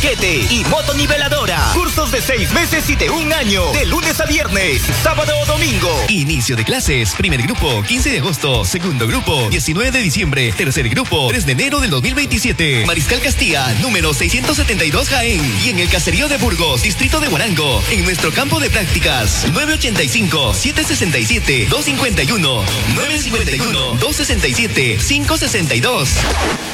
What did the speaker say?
Quete y motoniveladora. Cursos de 6 meses y de 1 año. De lunes a viernes, sábado o domingo. Inicio de clases. Primer grupo, 15 de agosto. Segundo grupo, 19 de diciembre. Tercer grupo, 3 de enero del 2027. Mariscal Castilla, número 672 Jaén. Y en el caserío de Burgos, distrito de Huarango. En nuestro campo de prácticas. 985-767-251. 951-267-562.